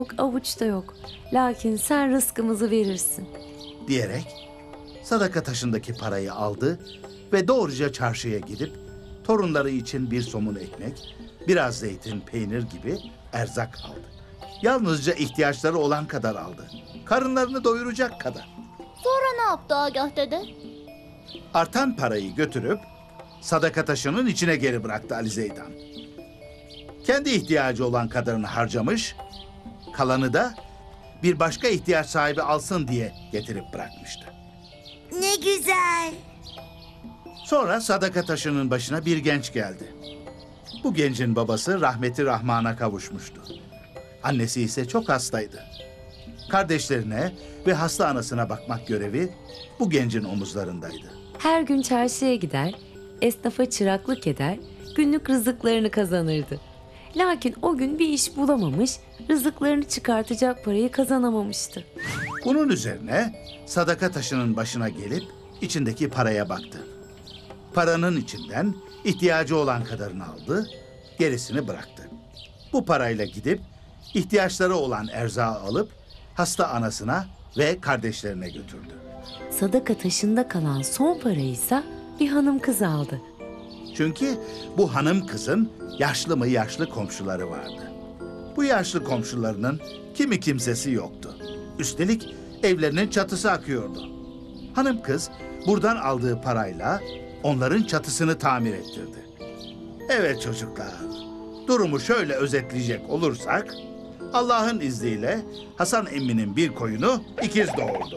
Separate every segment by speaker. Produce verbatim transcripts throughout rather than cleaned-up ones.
Speaker 1: avuçta yok. Lakin sen rızkımızı verirsin.
Speaker 2: Diyerek sadaka taşındaki parayı aldı ve doğruca çarşıya gidip torunları için bir somun ekmek, biraz zeytin, peynir gibi erzak aldı. Yalnızca ihtiyaçları olan kadar aldı. Karınlarını doyuracak kadar.
Speaker 3: Sonra ne yaptı Agah dede?
Speaker 2: Artan parayı götürüp sadaka taşının içine geri bıraktı Ali Zeydan. Kendi ihtiyacı olan kadarını harcamış, kalanı da bir başka ihtiyaç sahibi alsın diye getirip bırakmıştı.
Speaker 4: Ne güzel.
Speaker 2: Sonra sadaka taşının başına bir genç geldi. Bu gencin babası rahmeti Rahman'a kavuşmuştu. Annesi ise çok hastaydı. Kardeşlerine ve hasta anasına bakmak görevi bu gencin omuzlarındaydı.
Speaker 1: Her gün çarşıya gider, esnafa çıraklık eder, günlük rızıklarını kazanırdı. Lakin o gün bir iş bulamamış, rızıklarını çıkartacak parayı kazanamamıştı.
Speaker 2: Bunun üzerine sadaka taşının başına gelip içindeki paraya baktı. Paranın içinden ihtiyacı olan kadarını aldı, gerisini bıraktı. Bu parayla gidip ihtiyaçları olan erzağı alıp hasta anasına ve kardeşlerine götürdü.
Speaker 1: Sadaka taşında kalan son parayı ise bir hanım kız aldı.
Speaker 2: Çünkü bu hanım kızın yaşlı mı yaşlı komşuları vardı. Bu yaşlı komşularının kimi kimsesi yoktu. Üstelik evlerinin çatısı akıyordu. Hanım kız buradan aldığı parayla onların çatısını tamir ettirdi. Evet çocuklar, durumu şöyle özetleyecek olursak, Allah'ın izniyle Hasan emminin bir koyunu ikiz doğurdu.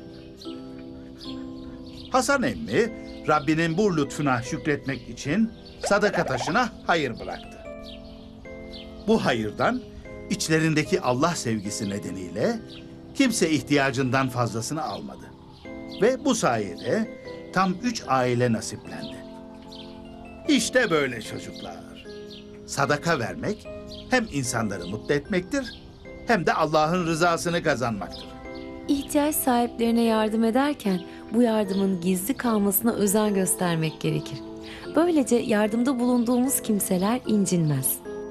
Speaker 2: Hasan emmi, Rabbinin bu lütfuna şükretmek için sadaka taşına hayır bıraktı. Bu hayırdan içlerindeki Allah sevgisi nedeniyle kimse ihtiyacından fazlasını almadı. Ve bu sayede tam üç aile nasiplendi. İşte böyle çocuklar. Sadaka vermek hem insanları mutlu etmektir hem de Allah'ın rızasını kazanmaktır.
Speaker 1: İhtiyaç sahiplerine yardım ederken bu yardımın gizli kalmasına özen göstermek gerekir. Böylece yardımda bulunduğumuz kimseler incinmez.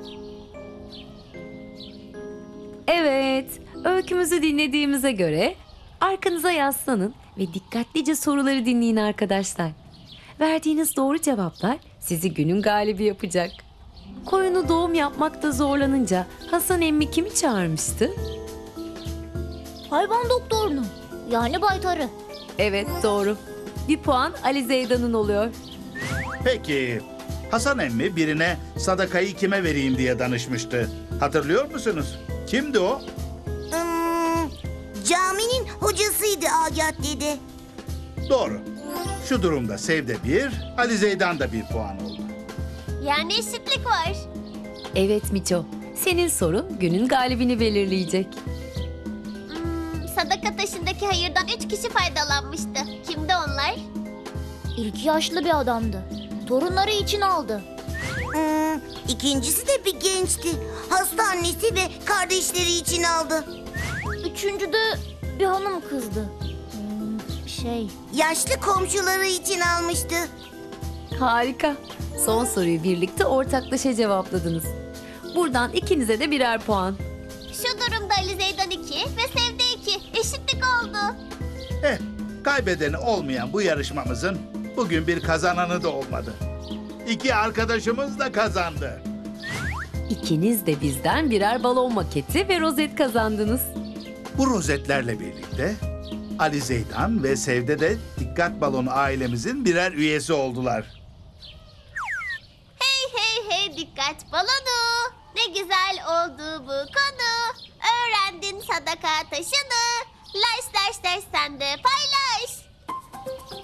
Speaker 1: Evet, öykümüzü dinlediğimize göre arkanıza yaslanın ve dikkatlice soruları dinleyin arkadaşlar. Verdiğiniz doğru cevaplar sizi günün galibi yapacak. Koyunu doğum yapmakta zorlanınca Hasan emmi kimi çağırmıştı?
Speaker 3: Hayvan doktorunu. Yani baytarı.
Speaker 1: Evet, doğru. Bir puan Ali Zeydan'ın oluyor.
Speaker 2: Peki, Hasan emmi birine sadakayı kime vereyim diye danışmıştı. Hatırlıyor musunuz? Kimdi o?
Speaker 4: Hmm, caminin hocasıydı Agah dede.
Speaker 2: Doğru. Şu durumda Sevde bir, Ali Zeydan da bir puan oldu.
Speaker 3: Yani eşitlik var.
Speaker 1: Evet Miço, senin sorun günün galibini belirleyecek.
Speaker 3: Hmm, sadaka taşındaki hayırdan üç kişi faydalanmıştı. Kimdi onlar? İlk yaşlı bir adamdı. Torunları için aldı.
Speaker 4: Hmm, ikincisi de bir gençti. Hasta annesi ve kardeşleri için aldı.
Speaker 3: Üçüncü de bir hanım kızdı. Hmm, şey...
Speaker 4: Yaşlı komşuları için almıştı.
Speaker 1: Harika. Son soruyu birlikte ortaklaşa cevapladınız. Buradan ikinize de birer puan.
Speaker 3: Şu durumda Ali Zeydan iki ve Sevde iki. Eşitlik oldu.
Speaker 2: Eh, kaybedeni olmayan bu yarışmamızın bugün bir kazananı da olmadı. İki arkadaşımız da kazandı.
Speaker 1: İkiniz de bizden birer balon maketi ve rozet kazandınız.
Speaker 2: Bu rozetlerle birlikte Ali Zeydan ve Sevde de Dikkat Balonu ailemizin birer üyesi oldular.
Speaker 3: Hey hey hey dikkat balonu. Ne güzel oldu bu konu. Öğrendin sadaka taşını. Laş laş laş sen de paylaş.